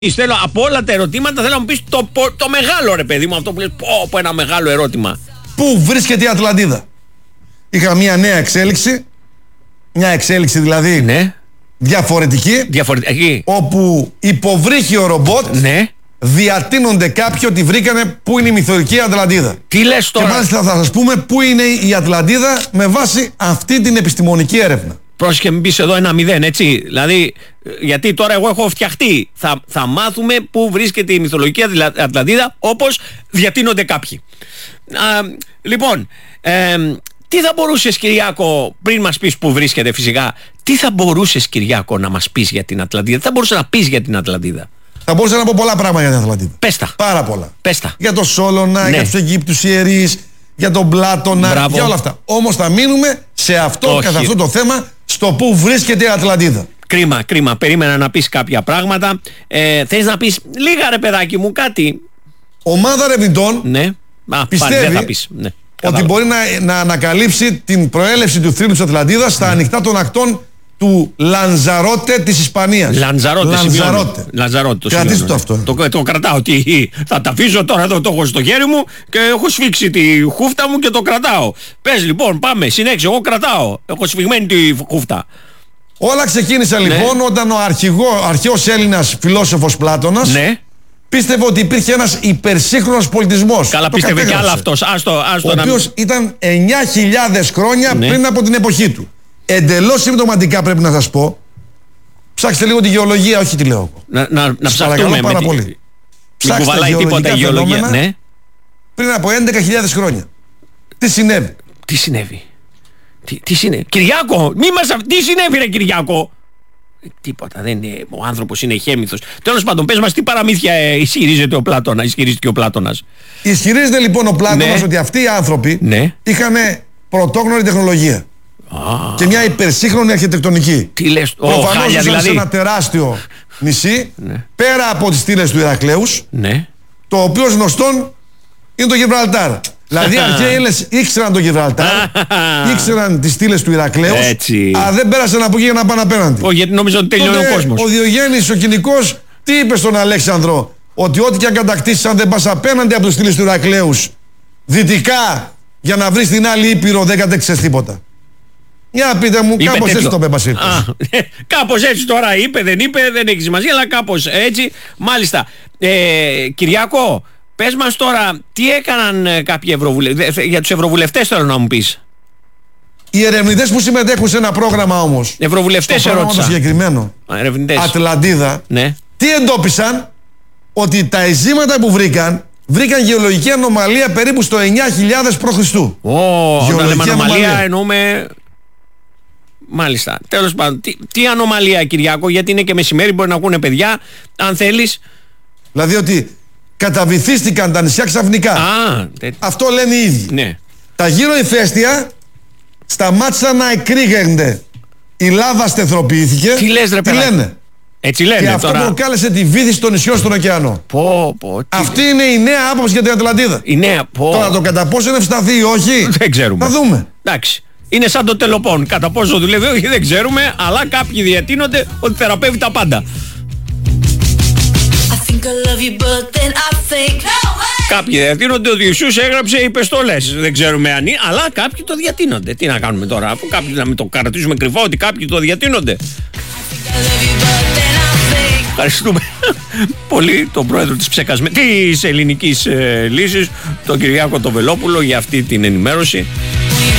Θέλω από όλα τα ερωτήματα, θέλω να μου πεις το μεγάλο, ρε παιδί μου, αυτό που λες, πω ένα μεγάλο ερώτημα. Πού βρίσκεται η Ατλαντίδα? Είχα μια νέα εξέλιξη, μια εξέλιξη δηλαδή, Ναι. διαφορετική, όπου υποβρύχιο ρομπότ, Ναι. διατείνονται κάποιοι ότι βρήκανε πού είναι η μυθολογική Ατλαντίδα. Τι λες τώρα? Και μάλιστα θα σας πούμε πού είναι η Ατλαντίδα με βάση αυτή την επιστημονική έρευνα. Πρόσεχε, μην πεις εδώ 1-0, έτσι. Δηλαδή, γιατί τώρα εγώ έχω φτιαχτεί. Θα μάθουμε πού βρίσκεται η μυθολογική Ατλαντίδα, όπως διατείνονται κάποιοι. Λοιπόν, τι θα μπορούσες, Κυριάκο, πριν μας πεις πού βρίσκεται φυσικά, τι θα μπορούσες, Κυριάκο, να μας πεις για την Ατλαντίδα? Τι θα μπορούσες να πεις για την Ατλαντίδα? Θα μπορούσα να πω πολλά πράγματα για την Ατλαντίδα. Πες τα. Πάρα πολλά. Πες τα. Για το Σόλωνα, Ναι. για τους Αιγύπτους ιερείς, για τον Πλάτωνα, Μπράβο. για όλα αυτά. Όμως θα μείνουμε σε αυτό, Όχι. καθ' αυτό το θέμα, στο πού βρίσκεται η Ατλαντίδα. Κρίμα. Περίμενα να πεις κάποια πράγματα. Θες να πεις λίγα, ρε παιδάκι μου, κάτι? Ομάδα ερευνητών Ναι. Πιστεύει πάλι δεν θα πεις. Ναι. ότι Κατάλαβα. μπορεί να ανακαλύψει την προέλευση του θρύλου της Ατλαντίδας στα ανοιχτά των ακτών του Λανζαρότε της Ισπανίας. Λανζαρότε. Κρατήστε σημειώνω. το αυτό. Το κρατάω. Θα τα αφήσω τώρα εδώ, το έχω στο χέρι μου και έχω σφίξει τη χούφτα μου και το κρατάω. Πες λοιπόν, πάμε, συνέχισε. Εγώ κρατάω. Έχω σφιγμένη τη χούφτα. Όλα ξεκίνησαν λοιπόν όταν ο αρχαίος Έλληνας φιλόσοφος Πλάτωνας Ναι. πίστευε ότι υπήρχε ένας υπερσύγχρονος πολιτισμός. Καλά, Το πίστευε κι κατέγραψε. άλλα αυτός. Ο οποίος ήταν 9.000 χρόνια Ναι. πριν από την εποχή του. Εντελώς συμπτωματικά πρέπει να σας πω. Ψάξτε λίγο τη γεωλογία, όχι τη λέω. Να Σας ψαχτούμε παρακαλώ πάρα με πολύ. Μην Ψάξτε κουβαλάει τίποτα η γεωλογικά γεωλογία. φαινόμενα Ναι. πριν από 11.000 χρόνια. Τι συνέβη? Τι συνέβη? Τι συνέβη? Κυριάκο, τι συνέβη, ρε Κυριάκο? Τίποτα, δεν είναι. Ο άνθρωπος είναι χέμηθος. Τέλος πάντων, πες μας τι παραμύθια ισχυρίζεται ο Πλάτωνας. Ισχυρίζεται λοιπόν ο Πλάτωνας Ναι. ότι αυτοί οι άνθρωποι Ναι. είχαν πρωτόγνωρη τεχνολογία. Και μια υπερσύγχρονη αρχιτεκτονική. Τι λες? Προφανώς Χάλια ζούσαν σε δηλαδή. ένα τεράστιο νησί, πέρα από τις στήλες του Ηρακλέους, Ναι. το οποίο γνωστόν είναι το Γιβραλτάρ. Δηλαδή οι αρχαίοι Έλληνες ήξεραν το Γιβραλτάρ, ήξεραν τις στήλες του Ηρακλέους, Έτσι. αλλά δεν πέρασαν από εκεί για να πάνε απέναντι. Γιατί νομίζω ότι τελειώνει ο κόσμος. Ο Διογέννης ο Κοινικός τι είπε στον Αλέξανδρο? Ότι ό,τι και αν κατακτήσεις, αν δεν πας απέναντι από τις στήλες του Ηρακλέους δυτικά για να βρεις την άλλη Ήπειρο, δεν κατέξεις τίποτα. Για πείτε μου, Είπε κάπως τέτοιο. έτσι το είπε. Κάπως έτσι τώρα είπε, δεν έχει σημασία, αλλά κάπως έτσι. Μάλιστα. Κυριάκο, πες μας τώρα τι έκαναν κάποιοι ευρωβουλευτές. Για τους ευρωβουλευτές θέλω να μου πεις. Οι ερευνητές που συμμετέχουν σε ένα πρόγραμμα όμως, Ευρωβουλευτές στο πρόγραμμα το ερώτησα. συγκεκριμένο, Ερευνητές. Ατλαντίδα, Ναι. τι εντόπισαν? Ότι τα εισήματα που βρήκαν γεωλογική ανομαλία περίπου στο 9.000 π.Χ. Όταν λέμε ανομαλία εννοούμε. Μάλιστα. Τέλος πάντων. Τι ανομαλία, Κυριάκο? Γιατί είναι και μεσημέρι, μπορεί να ακούνε παιδιά. Αν θέλεις. Δηλαδή ότι καταβυθίστηκαν τα νησιά ξαφνικά. Αυτό λένε οι ίδιοι. Ναι. Τα γύρω ηφαίστεια σταμάτησαν να εκρήγενται. Η λάβα στεθροποιήθηκε. Τι λες, ρε παιδάκι? λένε? Έτσι λένε Και αυτό τώρα. προκάλεσε τη βύθιση των νησιών στον ωκεανό. Αυτή είναι η νέα άποψη για την Ατλαντίδα. Η νέα. Τώρα το κατά πόσο είναι ευσταθή ή όχι, δεν ξέρουμε. θα δούμε. Εντάξει. Είναι σαν το τελοπών. Κατά πόσο δουλεύει, όχι, δεν ξέρουμε. Αλλά κάποιοι διατείνονται ότι θεραπεύει τα πάντα. Κάποιοι διατείνονται ότι ο Ιησούς έγραψε επιστολές. Δεν ξέρουμε αν είναι, αλλά κάποιοι το διατείνονται. Τι να κάνουμε τώρα, αφού κάποιοι να μην το κρατήσουμε κρυφό ότι κάποιοι το διατείνονται. Ευχαριστούμε πολύ τον πρόεδρο της ελληνικής λύσης, τον Κυριάκο τον Βελόπουλο, για αυτή την ενημέρωση.